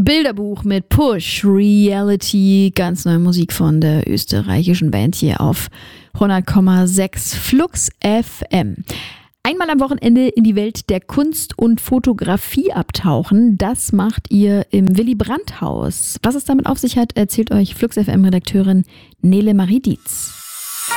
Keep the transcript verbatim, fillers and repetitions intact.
Bilderbuch mit Push, Reality, ganz neue Musik von der österreichischen Band hier auf hundert Komma sechs Flux F M. Einmal am Wochenende in die Welt der Kunst und Fotografie abtauchen, das macht ihr im Willy Brandt Haus. Was es damit auf sich hat, erzählt euch Flux F M-Redakteurin Nele Marie Dietz.